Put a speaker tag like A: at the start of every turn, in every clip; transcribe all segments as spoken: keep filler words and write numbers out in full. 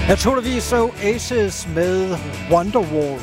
A: Naturligvis Oasis med Wonderwall.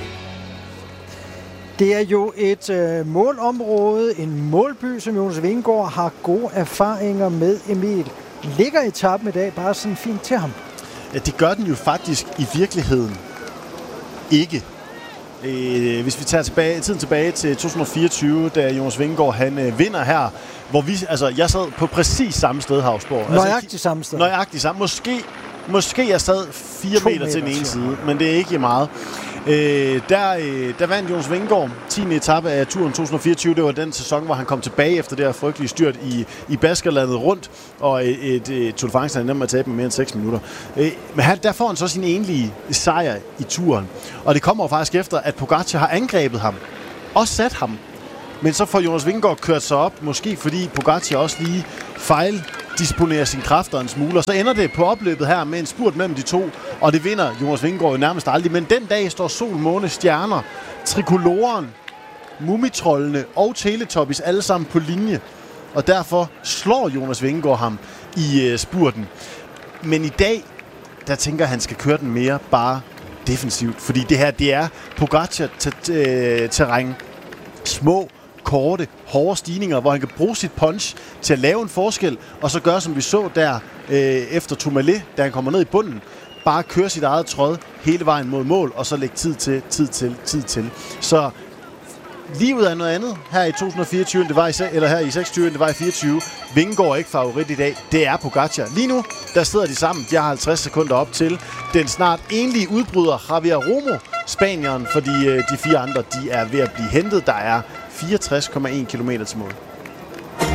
A: Det er jo et øh, målområde, en målby, som Jonas Vingegaard har gode erfaringer med. Emil, ligger etappen i dag bare sådan fint til ham?
B: Ja, det gør den jo faktisk i virkeligheden ikke. Øh, hvis vi tager tilbage, tiden tilbage til to tusind og fireogtyve, da Jonas Vingegaard han øh, vinder her, hvor vi, altså jeg sad på præcis samme sted, Havsborg.
A: Nøjagtigt
B: altså,
A: samme sted.
B: Nøjagtigt samme. Måske, måske jeg sad fire meter, meter til den ene side, men det er ikke meget. Øh, der, øh, der vandt Jonas Vingegaard tiende etape af turen to tusind og fireogtyve. Det var den sæson, hvor han kom tilbage efter det her frygtelige styrt i, i Baskerlandet rundt, og et, et, et Tour de France, han nemt at tabe med mere end seks minutter. Øh, men han, der får han så sin enlige sejr i turen. Og det kommer jo faktisk efter, at Pogacar har angrebet ham og sat ham. Men så får Jonas Vingegaard kørt sig op, måske fordi Pogacar også lige fejldisponerer sine kræfter en smule. Og så ender det på opløbet her med en spurt mellem de to, og det vinder Jonas Vingegaard jo nærmest aldrig. Men den dag står sol, måne, stjerner, trikoloren, mumitrollene og Teletubbies alle sammen på linje. Og derfor slår Jonas Vingegaard ham i uh, spurten. Men i dag, der tænker han skal køre den mere bare defensivt. Fordi det her, det er Pogacar-terræn. Små, korte, hårde stigninger, hvor han kan bruge sit punch til at lave en forskel, og så gøre, som vi så der øh, efter Tourmalet, da han kommer ned i bunden, bare køre sit eget tråd hele vejen mod mål, og så lægge tid til, tid til, tid til. Så livet er noget andet her i to tusind og fireogtyve, det var i, eller her i seksogtyve, det var i fireogtyve. Vingegaard er ikke favorit i dag. Det er Pogacar. Lige nu, der sidder de sammen. De har halvtreds sekunder op til den snart enlige udbryder Javier Romo, Spanieren, fordi øh, de fire andre, de er ved at blive hentet. Der er fireogtres komma en kilometer til mål.